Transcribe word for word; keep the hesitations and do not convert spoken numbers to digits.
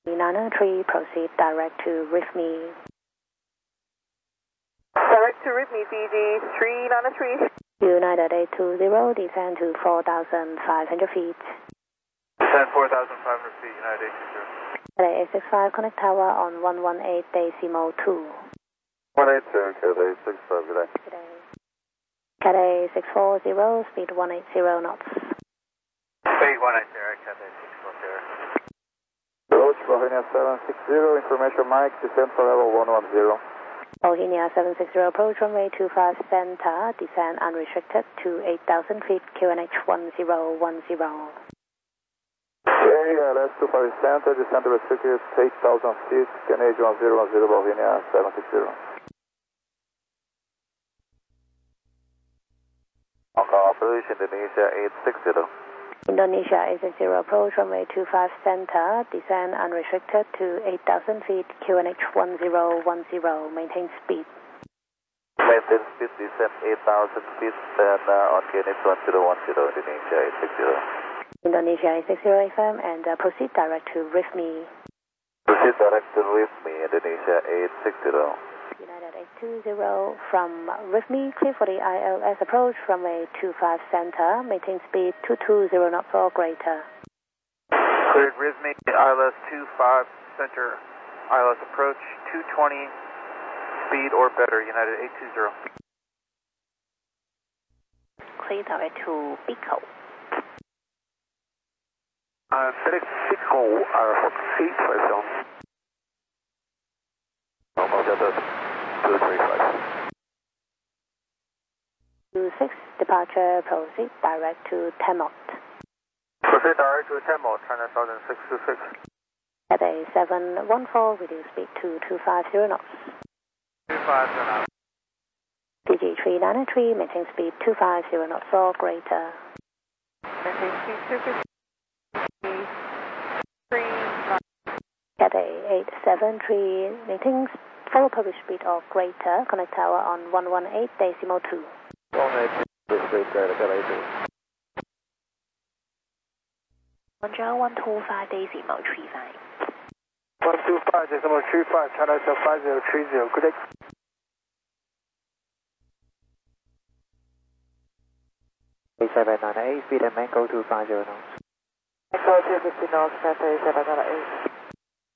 nine three, proceed direct to RIFME. Direct to RIFME, Fiji three nine three. United eight two zero, descend to four thousand five hundred feet. Descend four thousand five hundred feet, United eight two zero. Cathay eight six five, connect tower on one one eight decimal two. one eight two, Cathay eight six five, good day. Good day. Cathay six four zero, speed one eight zero knots. Speed one eight zero, Cathay six four zero. Approach Bohemia seven six zero, information Mike, descend for level one one zero. Bohemia seven six zero, approach runway two five center, descend unrestricted to eight thousand feet, Q N H one zero one zero. Okay, uh, that's two five center, descend restricted eight thousand feet, Q N H one zero one zero, Bohemia seven six zero. Hong Kong Operation Indonesia eight six zero. Indonesia eight six zero, approach runway two five center, descend unrestricted to eight thousand feet, Q N H one zero one zero, maintain speed. Maintain speed, descend eight thousand feet, and uh, on Q N H one zero one zero, Indonesia eight six zero. Indonesia eight six zero F M, and uh, proceed direct to RIFME. Proceed direct to RIFME, Indonesia eight six zero. United eight two zero from RIFME, clear for the I L S approach, runway two five center, maintain speed two two zero knots or greater. Cleared RIFME, I L S two five center, I L S approach two twenty, speed or better, United eight two zero. Clear direct to Pico. Uh, FedEx Pico, uh, eight five zero. Normal Delta two three five. two six, departure, proceed direct to Temot. Proceed direct to Temot, China Southern six two six. Cathay seven one four, reduce speed to two five zero knots. two five zero knots. D G three nine three, maintain speed two five zero knots or greater. Maintain speed two fifty. Cathay eight seven three, maintain follow published speed or greater, connect tower on one one eight decimal two. one eight two, speed greater, Cathay two. one zero one two five decimal three five. one two five decimal three five, China South five zero three zero, good day. eight seven nine eight, speed and main go to five zero knots. Echo two fifty knots, Cathay seven nine eight.